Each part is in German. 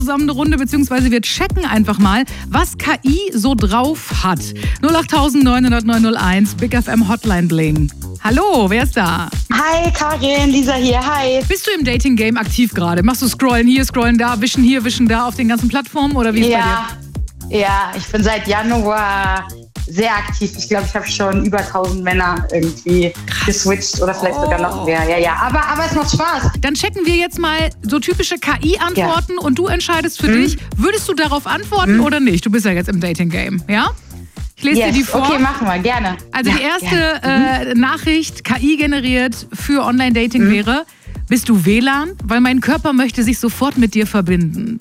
zusammen eine Runde, beziehungsweise wir checken einfach mal, was KI so drauf hat. 08900 901 Big FM Hotline Bling. Hallo, wer ist da? Hi Karin, Lisa hier, hi. Bist du im Dating-Game aktiv gerade? Machst du Scrollen hier, Scrollen da, Wischen hier, Wischen da auf den ganzen Plattformen oder wie ist bei dir? Ja, ich bin seit Januar sehr aktiv. Ich glaube, ich habe schon über 1000 Männer irgendwie geswitcht oder vielleicht sogar noch mehr. Ja. Aber es macht Spaß. Dann checken wir jetzt mal so typische KI-Antworten und du entscheidest für dich, würdest du darauf antworten oder nicht? Du bist ja jetzt im Dating-Game, ja? Ich lese dir die vor. Okay, machen wir, gerne. Also die erste Nachricht, KI generiert für Online-Dating wäre, bist du WLAN? Weil mein Körper möchte sich sofort mit dir verbinden.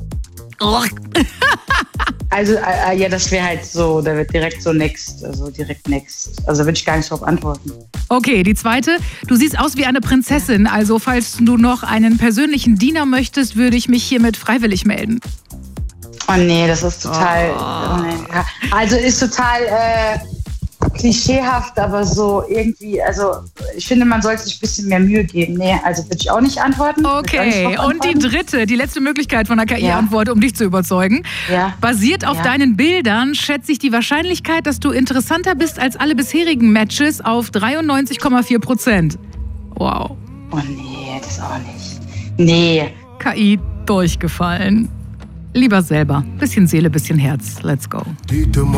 Also, ja, das wäre halt so, da wird direkt so next. Also würde ich gar nicht drauf antworten. Okay, die zweite, du siehst aus wie eine Prinzessin. Also falls du noch einen persönlichen Diener möchtest, würde ich mich hiermit freiwillig melden. Oh nee, das ist total, also ist total klischeehaft, aber so irgendwie, also ich finde, man sollte sich ein bisschen mehr Mühe geben. Nee, also würde ich auch nicht antworten. Okay, und die dritte, die letzte Möglichkeit von der KI-Antwort, um dich zu überzeugen. Ja. Basiert auf deinen Bildern schätze ich die Wahrscheinlichkeit, dass du interessanter bist als alle bisherigen Matches auf 93,4%. Wow. Oh nee, das auch nicht. Nee. KI durchgefallen. Lieber selber. Bisschen Seele, bisschen Herz. Let's go.